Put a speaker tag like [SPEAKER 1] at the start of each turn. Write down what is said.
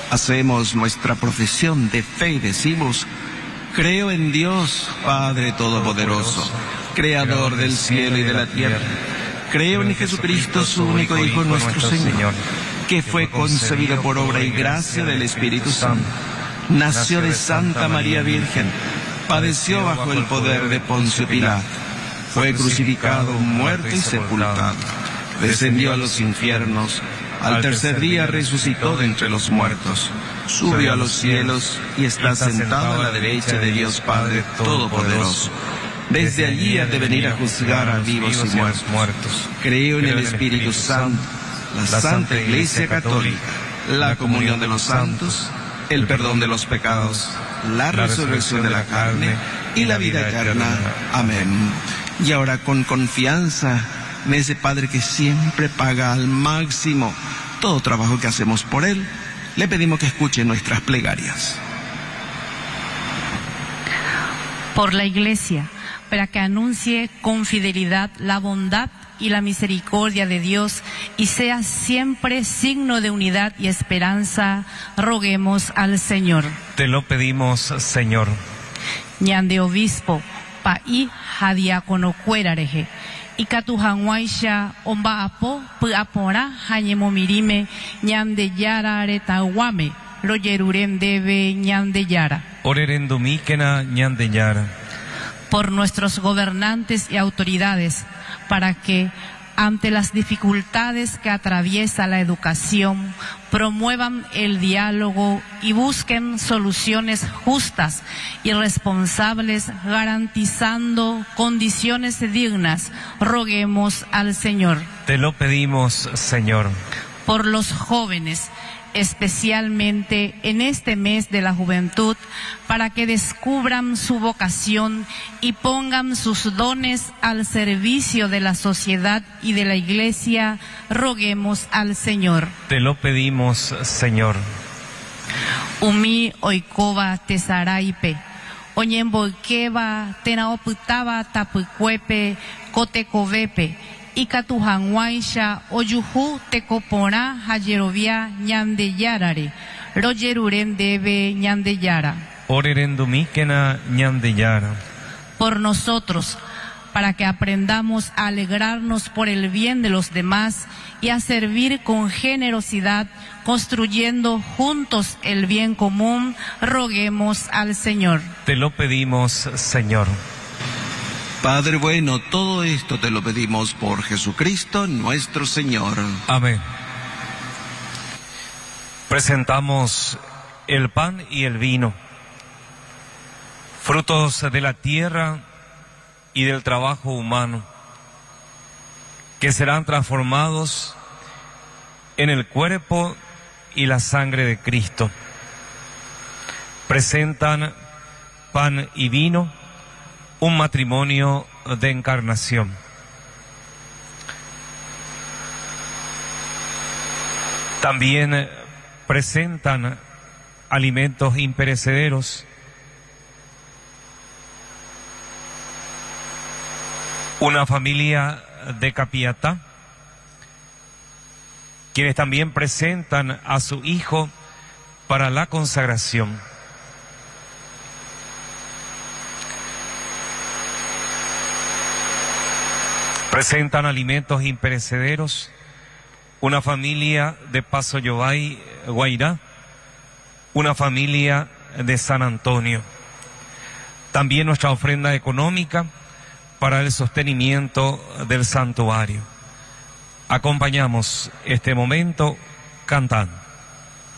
[SPEAKER 1] Hacemos nuestra profesión de fe y decimos: creo en Dios, Padre Todopoderoso, Creador del cielo y de la tierra. Creo en Jesucristo, su único Hijo, nuestro Señor, que fue concebido por obra y gracia del Espíritu Santo. Nació de Santa María Virgen, padeció bajo el poder de Poncio Pilato, fue crucificado, muerto y sepultado, descendió a los infiernos, al tercer día resucitó de entre los muertos, subió a los cielos y está sentado a la derecha de Dios Padre Todopoderoso. Desde allí ha de venir a juzgar a vivos y muertos. Creo en el Espíritu Santo, la Santa Iglesia Católica, la comunión de los santos, el perdón de los pecados, la resurrección de la carne y la vida eterna. Amén. Y ahora, con confianza en ese Padre que siempre paga al máximo todo trabajo que hacemos por Él, le pedimos que escuche nuestras plegarias.
[SPEAKER 2] Por la Iglesia, para que anuncie con fidelidad la bondad y la misericordia de Dios y sea siempre signo de unidad y esperanza, roguemos al Señor.
[SPEAKER 3] Te lo pedimos, Señor.
[SPEAKER 2] Ñande obispo, pa'i hadiácono cuerareje, y catujanguaisha omba apo, apora, jañemo mirime, ñande yara aretaguame, lo yeruren debe ñande yara.
[SPEAKER 3] Orerendumíquena ñande yara.
[SPEAKER 2] Por nuestros gobernantes y autoridades, para que, ante las dificultades que atraviesa la educación, promuevan el diálogo y busquen soluciones justas y responsables, garantizando condiciones dignas. Roguemos al Señor.
[SPEAKER 3] Te lo pedimos, Señor.
[SPEAKER 2] Por los jóvenes, especialmente en este mes de la juventud, para que descubran su vocación y pongan sus dones al servicio de la sociedad y de la Iglesia, roguemos al Señor.
[SPEAKER 3] Te lo pedimos, Señor.
[SPEAKER 2] Umi oikova tesaraipe, oñemboikeva tenaoputaba tapucuepe, cotecovepe, Ikatujanguaisha oyuhu tekopora hayerovia ñandeyarare, royeruren debe ñandeyara.
[SPEAKER 3] Orerendumíquena ñandeyara.
[SPEAKER 2] Por nosotros, para que aprendamos a alegrarnos por el bien de los demás y a servir con generosidad, construyendo juntos el bien común, roguemos al Señor.
[SPEAKER 3] Te lo pedimos, Señor.
[SPEAKER 1] Padre bueno, todo esto te lo pedimos por Jesucristo nuestro Señor.
[SPEAKER 3] Amén. Presentamos el pan y el vino, frutos de la tierra y del trabajo humano, que serán transformados en el cuerpo y la sangre de Cristo. Presentan pan y vino, un matrimonio de encarnación. También presentan alimentos imperecederos, una familia de Capiatá, quienes también presentan a su hijo para la consagración. Presentan alimentos imperecederos, una familia de Paso Yobay, Guairá, una familia de San Antonio. También nuestra ofrenda económica para el sostenimiento del santuario. Acompañamos este momento cantando.